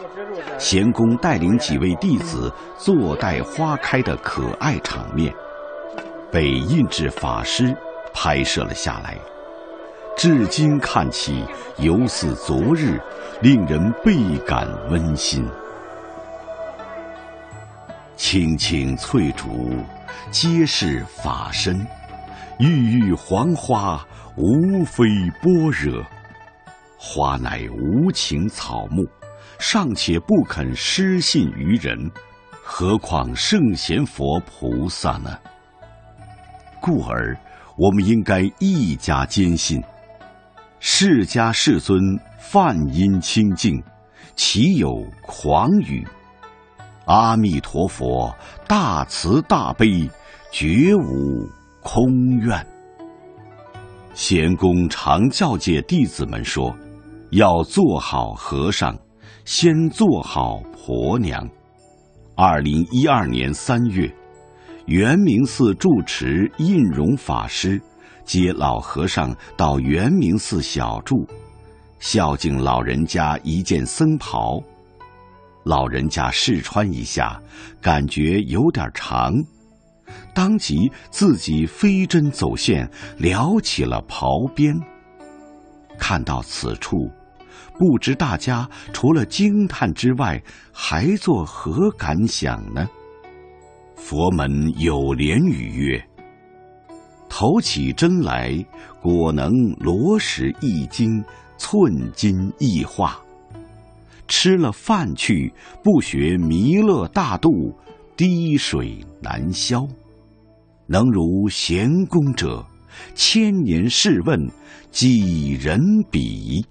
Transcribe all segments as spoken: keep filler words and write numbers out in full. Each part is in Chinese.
贤公带领几位弟子坐待花开的可爱场面，被印制法师拍摄了下来，至今看起犹似昨日，令人倍感温馨。青青翠竹，皆是法身，郁郁黄花，无非般若。花乃无情草木，尚且不肯失信于人，何况圣贤佛菩萨呢？故而我们应该一家坚信，释迦世尊梵音清净，岂有狂语？阿弥陀佛大慈大悲，绝无空愿。贤公常教诫弟子们说，要做好和尚，先做好婆娘。二零一二年三月，圆明寺住持印容法师接老和尚到圆明寺小住，孝敬老人家一件僧袍。老人家试穿一下，感觉有点长，当即自己飞针走线撩起了袍边。看到此处，不知大家除了惊叹之外，还作何感想呢？佛门有莲语曰：头起针来，果能罗石一斤，寸金一化。吃了饭去，不学弥勒大度，滴水难消。能如贤公者，千年试问，几人比？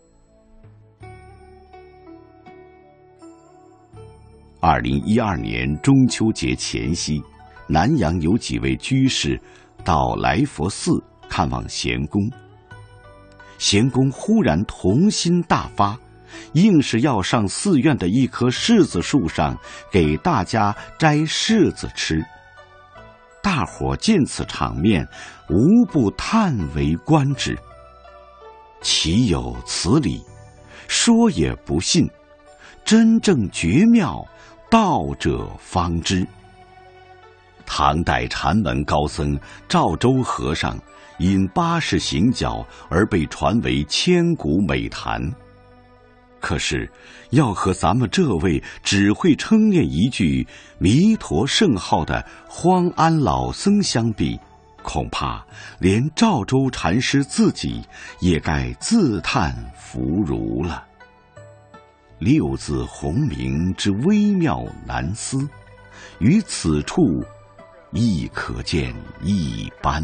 二零一二年中秋节前夕，南阳有几位居士到来佛寺看望贤公。贤公忽然童心大发，硬是要上寺院的一棵柿子树上给大家摘柿子吃。大伙见此场面，无不叹为观止。岂有此理？说也不信，真正绝妙，道者方知。唐代禅门高僧赵州和尚因八十行脚而被传为千古美谈。可是要和咱们这位只会称念一句弥陀圣号的荒安老僧相比，恐怕连赵州禅师自己也该自叹弗如了。六字洪名之微妙难思，于此处亦可见一斑。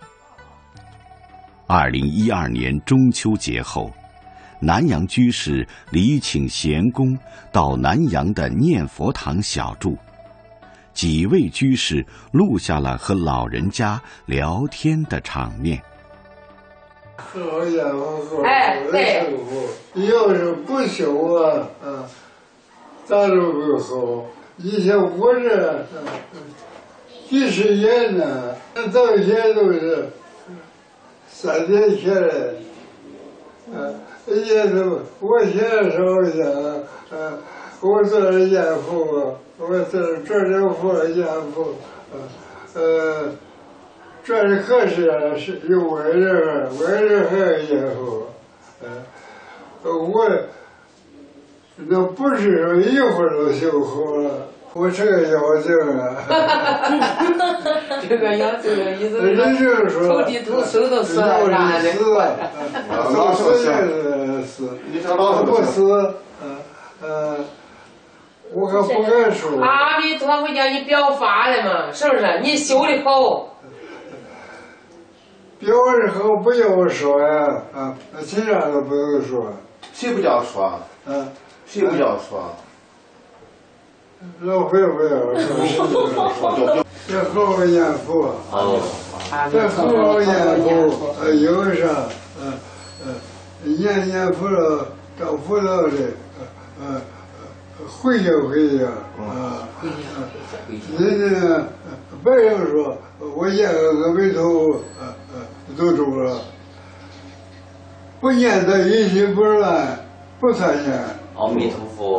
二零一二年中秋节后，南阳居士礼请贤公到南阳的念佛堂小住，几位居士录下了和老人家聊天的场面。 好家伙，哎，对，要是不修啊，啊，咋都不好。以前我这几十年呢，到现在都是三年前来，啊。也是，我现在说一下，呃，我这儿验父，我这这儿父验父，呃，这儿可是是有外人，外人还要验父，呃，我那不是说一会儿就修好了，我这个妖精啊， 这个妖精的意思是说，土地土生都死了，啥的， 都死了。死，不死，嗯呃，我可不敢说。 阿弥陀佛叫你表法的嘛，是不是？你修的好。 表的好不要我说呀，啊，其他都不用说。 谁不叫说？ 嗯， 谁不叫说？ 老会不要说，要好好念佛。 哦。 要好好念佛，呃，有啥，嗯嗯。念念佛了，找佛道的，呃呃，回家回家啊。人家白人说，我念个阿弥陀佛，呃呃，都中了。不念的一心不乱，不参念。 阿弥陀佛。